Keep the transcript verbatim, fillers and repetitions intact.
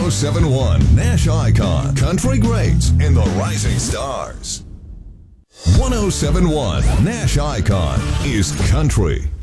oh seven point one Nash Icon, Country Greats and the Rising Stars. one oh seven point one Nash Icon is country.